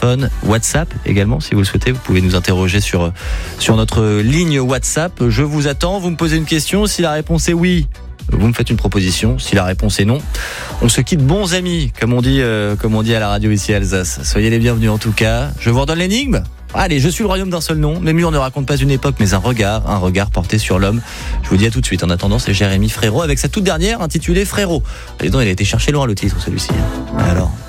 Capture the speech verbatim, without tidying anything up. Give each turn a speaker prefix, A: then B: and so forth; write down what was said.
A: téléphone, WhatsApp également, si vous le souhaitez. Vous pouvez nous interroger sur, sur notre ligne WhatsApp. Je vous attends, vous me posez une question. Si la réponse est oui, vous me faites une proposition. Si la réponse est non, on se quitte bons amis, comme on dit, euh, comme on dit à la radio ici à Alsace. Soyez les bienvenus en tout cas. Je vous redonne l'énigme. Allez, je suis le royaume d'un seul nom. Mes murs ne racontent pas une époque, mais un regard, un regard porté sur l'homme. Je vous dis à tout de suite. En attendant, c'est Jérémy Frérot avec sa toute dernière intitulée Frérot. Et donc, il a été chercher loin le titre, celui-ci. Alors.